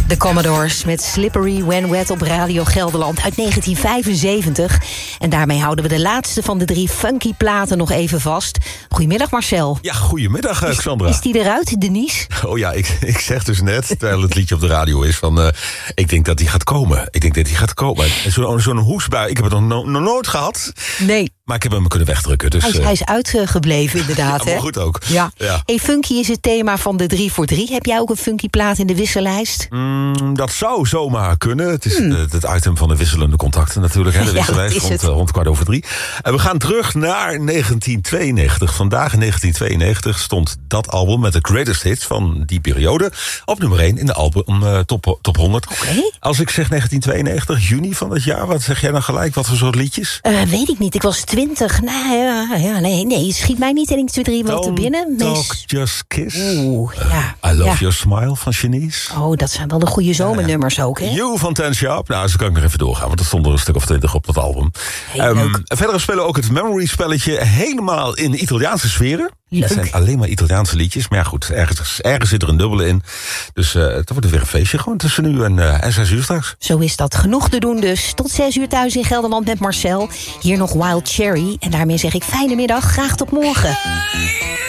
De Commodores met Slippery When Wet op Radio Gelderland uit 1975. En daarmee houden we de laatste van de 3 funky platen nog even vast. Goedemiddag Marcel. Ja, goedemiddag Xandra. Is die eruit, Denise? Oh ja, ik zeg dus net, terwijl het liedje op de radio is, van ik denk dat die gaat komen. Zo'n hoesbui, ik heb het nog nooit gehad. Nee. Maar ik heb hem kunnen wegdrukken. Dus, hij is uitgebleven inderdaad. Ja, maar goed ook. Ja. Ja. Hey, funky is het thema van de 3 voor 3. Heb jij ook een funky plaat in de wissellijst? Dat zou zomaar kunnen. Het is het item van de wisselende contacten natuurlijk. Hè, de wissellijst rond 3:15. En we gaan terug naar 1992. Vandaag in 1992 stond dat album met de greatest hits van die periode op nummer 1 in de album top 100. Okay. Als ik zeg 1992, juni van het jaar, wat zeg jij dan gelijk? Wat voor soort liedjes? Weet ik niet. Ik was 20. Nee, schiet mij niet 1, 2, 3 wat te binnen. Talk, Just Kiss. Ja. I Love Your Smile van Shanice. Oh, dat zijn wel de goede zomernummers ook, hè? You van Ten Sharp. Nou, zo kan ik nog even doorgaan, want er stonden er een stuk of 20 op dat album. Verder spelen we ook het Memory spelletje helemaal in Italiaanse sferen. Leuk. Het zijn alleen maar Italiaanse liedjes. Maar ja, goed, ergens zit er een dubbele in. Dus het wordt weer een feestje gewoon tussen nu en 6 uur straks. Zo is dat. Genoeg te doen dus. Tot 6 uur thuis in Gelderland met Marcel. Hier nog Wild Cherry. En daarmee zeg ik fijne middag. Graag tot morgen.